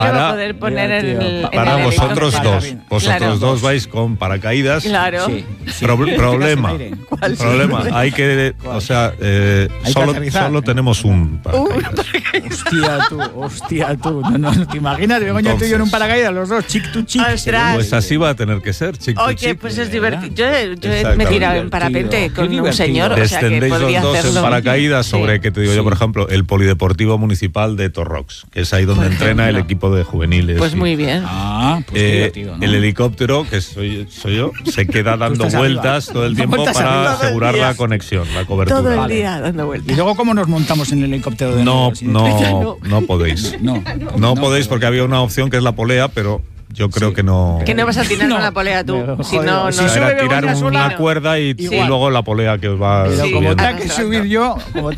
va a poder poner en el para vosotros helicóptero. dos. Vosotros dos vais con paracaídas. Claro. Sí. Problema. Hay que, o sea, solo tenemos un paracaídas. Hostia, tú. No, ¿te imaginas? Begoña, tú y yo en un paracaídas, los dos, chic to chic. Ostras. Pues así va a tener que ser, chic to Oye, chic. pues es divertido. Yo Exacto. me he tirado en parapente con un señor, o sea que Descendéis podría los dos hacerlo. en paracaídas sobre, Sí. que te digo yo, por ejemplo, el Polideportivo Municipal de Torrox, que es ahí donde Por entrena el ejemplo. equipo de juveniles. Pues muy bien. Pues qué divertido, ¿no? El helicóptero, que soy yo, se queda dando estás vueltas arriba. todo el tiempo Vueltas para arriba. asegurar Todo el la día. conexión, la cobertura. Todo el Vale. día dando vueltas. ¿Y luego cómo nos montamos en el helicóptero de No nuevo? podéis. No Podéis porque había una opción que es la polea, pero yo creo que no. Que no vas a tirar con la polea tú. Pero, Si joder, no, si no. sube Era tirar Begoña una sola, cuerda y igual. luego la polea que os va Pero Sí. como subiendo. tenga que subir yo,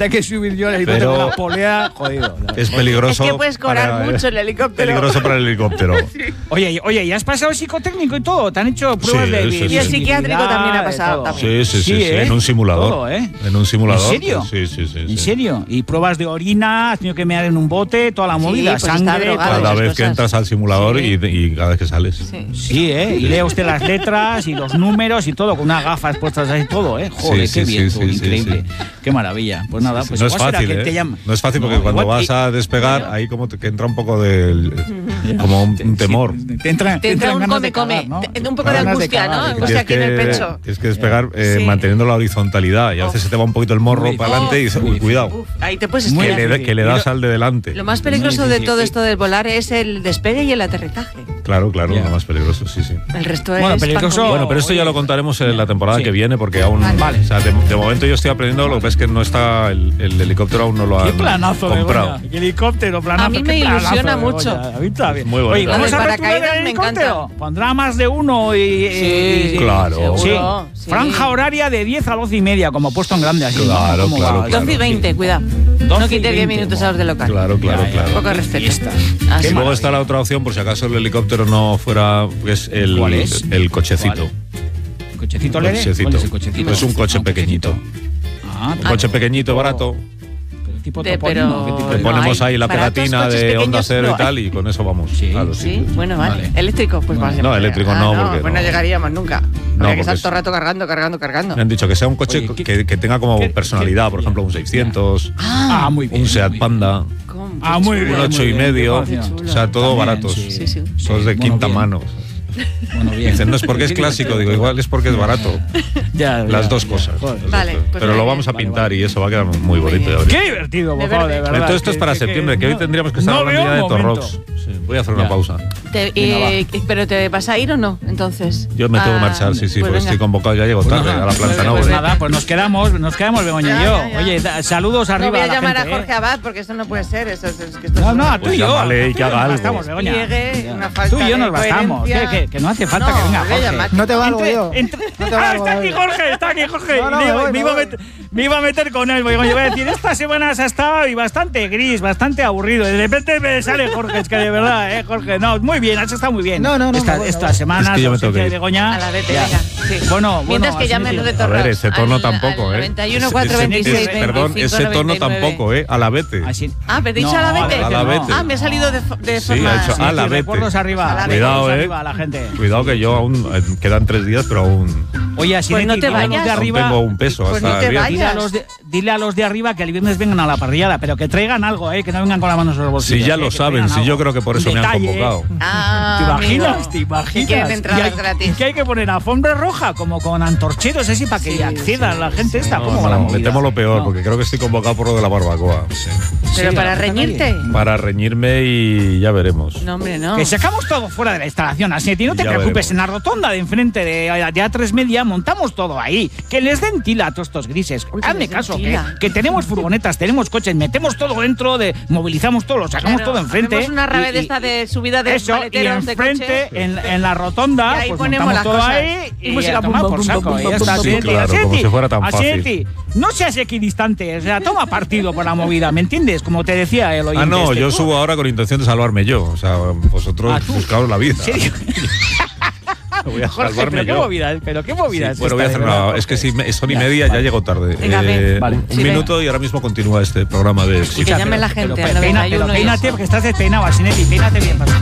el helicóptero Pero- con la polea, jodido. Es peligroso. Es que puedes cobrar para- mucho el helicóptero. Peligroso para el helicóptero. Oye, ¿y has pasado psicotécnico y todo? ¿Te han hecho pruebas Sí, de sí, sí. Y el psiquiátrico también ha de pasado, todo? también. Sí, ¿eh? en un simulador. Todo, ¿eh? En un simulador. ¿En serio? Sí. ¿En serio? ¿Y pruebas de orina? ¿Has tenido que mear en un bote? Toda la Sí, movida, pues está sangre. drogado. todo. Cada esas vez que cosas. entras al simulador Sí. y cada vez que sales. Sí. Sí, ¿eh? Y lee usted las letras y los números y todo, con unas gafas puestas ahí todo, ¿eh? Joder, Sí, qué sí, bien, sí, tú, sí, increíble. sí. Qué maravilla. Pues nada, pues No es igual será fácil, que te ¿eh? llaman. No es fácil porque cuando igual- vas a despegar, ahí como que entra un poco del. como un temor. Sí, te entra Te entra un ganas de come, cagar, ¿no? un poco de Ganas angustia, cagar, ¿no? de Angustia aquí en el pecho. Tienes que despegar Sí. manteniendo la horizontalidad y a veces se te va un poquito el morro Muy para adelante y dices, uy, cuidado, Uf, ahí te puedes Muy esquiar. bien. que le das al de delante. Lo más peligroso Muy de difícil. todo esto del volar es el despegue y el aterrizaje. Claro, Ya. lo más peligroso, sí. El resto Bueno, es peligroso- pan comido. Bueno, pero esto ya lo contaremos en la temporada Sí. que viene porque aún. Vale. O sea, de momento yo estoy aprendiendo, lo que pasa es que no está. El helicóptero aún no lo Qué han planazo, comprado. Begoña. Qué helicóptero, planazo. A mí qué me planazo, ilusiona Begoña. mucho. A mí también. Muy bonito. Oye, Lo ¿vamos del a retular paracaídas el me encanta. helicóptero? Pondrá más de uno y... Claro. Sí. Seguro, sí. Franja horaria de 10 a 12 y media, como puesto en grande así. ¿no? Claro, ¿Cómo claro, va? claro. 12 y 20, cuidado. 12 No y quites 10 20, minutos a los del local. Claro. Un poco de respeto. Fiesta. Así. Y luego está la otra opción, por si acaso el helicóptero no fuera, que es el, ¿Cuál es? el cochecito. ¿Cuál? ¿Cochecito leve? Cochecito. ¿Cuál es el cochecito? Es un coche Ah, pequeñito. cochecito. Ah, Un coche pequeñito, barato. pero tipo De- topónimo, pero- ¿qué tipo Le de- no ponemos hay ahí la baratos pegatina coches de pequeños, Onda Cero no y tal, y con eso vamos. Sí. a los Sí, sitios. bueno, vale. Vale. Eléctrico, pues más. No, eléctrico no, porque pues no no. llegaríamos nunca. No, Habría que porque estar es- todo el rato cargando. Me han dicho que sea un coche Oye, ¿qué- que tenga como qué- personalidad, qué- por ejemplo, un 600, Ah, muy bien. un Seat muy bien. Panda, ¿Cómo? Ah, muy bien. un muy 8 y bien, medio, qué o chulo. sea, todo También, baratos. Sí. Todos de Bueno, quinta bien. mano. Bueno, bien. Dicen, no es porque es Qué clásico, divertido. digo, igual es porque es barato. Ya, Las ya, dos ya. cosas. Joder. Vale, pues Pero muy lo bien. vamos a Vale, pintar vale. y eso va a quedar muy bonito. ya veréis. Qué divertido, por De favor, de verde. verdad. Entonces esto es para septiembre, que hoy tendríamos que estar no hablando veo ya de un Torrox. momento. Sí, voy a hacer una Ya. pausa. Venga, ¿Pero te vas a ir o no, entonces? Yo me tengo que Ah, marchar, sí, pues porque venga. estoy convocado, ya llego tarde a la planta Pues Nova. nada, pues nos quedamos Begoña y yo. Ya. Oye, saludos No arriba voy a a la llamar gente, a Jorge ¿eh? Abad porque esto no puede ser. Es que esto No, es tú Pues y yo. llámale y que haga algo. Estamos, Begoña. Pliegue, Ya. una falta Tú y yo de nos bastamos. coherencia. Que no hace falta que venga voy a Jorge. llamar. No te valgo yo. No te valgo, está aquí David. Jorge, está Jorge. No, Digo, me voy. me iba a meter con él. Porque yo iba a decir, esta semana se ha estado y bastante gris, bastante aburrido. De repente me sale Jorge, es que de verdad, Jorge. No, muy bien, has estado muy bien. No, Esta me semana, Es que yo me tengo que ir. de Begoña. A la vete, Ya. venga. Sí. Bueno, Mientras que así llamen sí. los de A Torrox. ver, ese tono al- tampoco, al ¿eh? 91 426 Perdón, 25 ese tono 99. tampoco, ¿eh? A la vete. Así- Ah, ¿pero te he dicho No, a la vete? a la vete. Ah, me he salido de Sí, forma... ha hecho a la Sí, vete. recuerdos arriba. A la vete. Cuidado, arriba a la gente. Cuidado que yo aún quedan 3 días, pero aún Oye, así Pues no te dile a los vayas. de aún arriba. tengo un peso Pues hasta no te el viernes. vayas. Dile a los de arriba que el viernes vengan a la parrillada, pero que traigan algo, que no vengan con las manos en los bolsillos. Si ya lo que saben, traigan si yo algo. creo que por Un eso me han detalle. convocado. Ah, ¿Te imaginas? amigo. ¿Te imaginas? Que quieren entradas gratis. Y que hay que poner alfombra roja, como con antorcheros así, para que Sí, accedan la gente esta. No, ¿Cómo va la no, movida? me temo lo peor, No. porque creo que estoy convocado por lo de la barbacoa. Sí. Pero Sí, para la gente reñirte. Para reñirme y ya veremos. No, hombre, no. Que sacamos todo fuera de la instalación, así no te Ya preocupes, veremos. en la rotonda de enfrente de A3 Media montamos todo ahí, que les den tila a todos estos grises. Uy, Hazme les den caso, tila. que tenemos furgonetas, tenemos coches, metemos todo dentro, movilizamos todo, lo sacamos Claro, todo enfrente. hacemos una rave de esta de subida de eso, y maleteros de enfrente, coche. en la rotonda, Y ahí pues ponemos montamos las todo cosas. ahí Y y música a pum, tomar pum, por pum, saco. pum, Y pum, ya pum, está, pum, Sí, Asieti, claro, como si fuera tan fácil. Asieti, no seas equidistante, o sea, toma partido por la movida, ¿me entiendes? Como te decía el oyente. Ah, no, este. yo Tú- subo ahora con intención de salvarme yo. O sea, vosotros tú. buscaos la vida. ¿En serio? Voy a Jorge, salvarme yo. pero qué movida es Bueno, voy a esta, hacer de verdad, una. Es que Jorge. si son y media, ya llego tarde. Venga, ven. Vale. Un Sí, minuto y ahora mismo continúa este programa de. Que llame la gente al Peínate, 91 y peínate eso. porque estás despeinado, Asinetti, peínate bien.